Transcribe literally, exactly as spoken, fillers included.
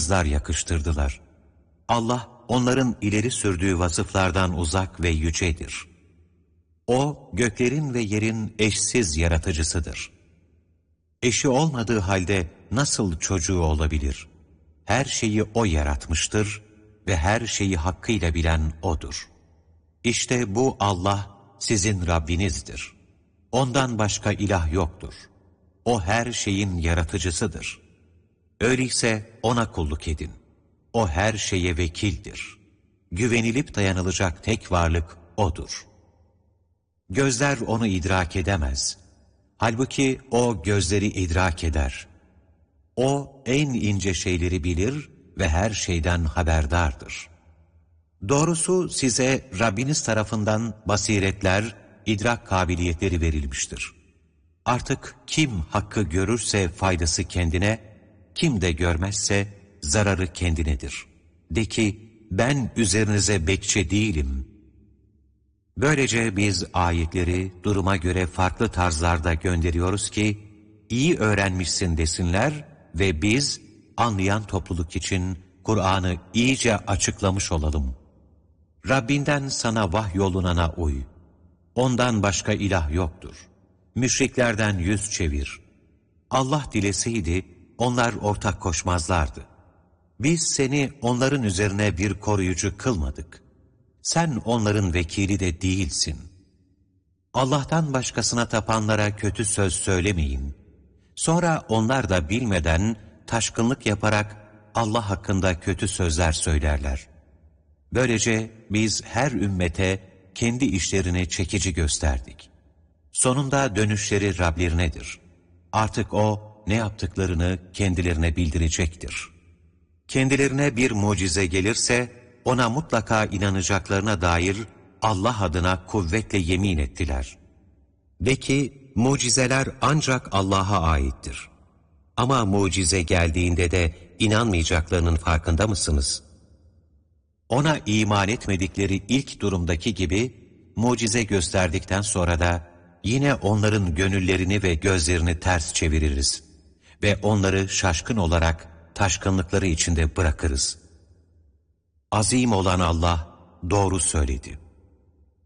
yıldızlar yakıştırdılar. Allah onların ileri sürdüğü vasıflardan uzak ve yücedir. O, göklerin ve yerin eşsiz yaratıcısıdır. Eşi olmadığı halde nasıl çocuğu olabilir? Her şeyi O yaratmıştır ve her şeyi hakkıyla bilen O'dur. İşte bu Allah sizin Rabbinizdir. Ondan başka ilah yoktur. O her şeyin yaratıcısıdır. Öyleyse O'na kulluk edin. O her şeye vekildir. Güvenilip dayanılacak tek varlık O'dur. Gözler O'nu idrak edemez. Halbuki O gözleri idrak eder. O en ince şeyleri bilir ve her şeyden haberdardır. Doğrusu size Rabbiniz tarafından basiretler, idrak kabiliyetleri verilmiştir. Artık kim hakkı görürse faydası kendine, kim de görmezse zararı kendinedir. De ki, ben üzerinize bekçi değilim. Böylece biz ayetleri duruma göre farklı tarzlarda gönderiyoruz ki, iyi öğrenmişsin desinler ve biz anlayan topluluk için Kur'an'ı iyice açıklamış olalım. Rabbinden sana vahyolunana uy. Ondan başka ilah yoktur. Müşriklerden yüz çevir. Allah dileseydi onlar ortak koşmazlardı. Biz seni onların üzerine bir koruyucu kılmadık. Sen onların vekili de değilsin. Allah'tan başkasına tapanlara kötü söz söylemeyin. Sonra onlar da bilmeden taşkınlık yaparak Allah hakkında kötü sözler söylerler. Böylece biz her ümmete kendi işlerini çekici gösterdik. Sonunda dönüşleri Rablerinedir. Artık O ne yaptıklarını kendilerine bildirecektir. Kendilerine bir mucize gelirse ona mutlaka inanacaklarına dair Allah adına kuvvetle yemin ettiler. De ki, mucizeler ancak Allah'a aittir. Ama mucize geldiğinde de inanmayacaklarının farkında mısınız? Ona iman etmedikleri ilk durumdaki gibi, mucize gösterdikten sonra da yine onların gönüllerini ve gözlerini ters çeviririz ve onları şaşkın olarak taşkınlıkları içinde bırakırız. Azim olan Allah doğru söyledi.